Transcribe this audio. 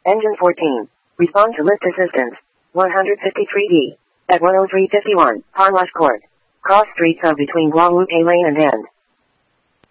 Engine 14. Respond to lift assistance. 153D. At 10351, Harlash Court. Cross streets of between Guadalupe Lane and End.